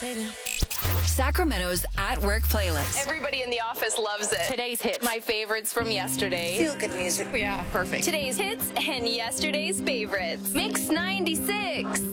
Sacramento's At Work playlist. Everybody in the office loves it. Today's hit, my favorites from yesterday. Feel good music. Yeah, perfect. Today's hits and yesterday's favorites. Mix 96.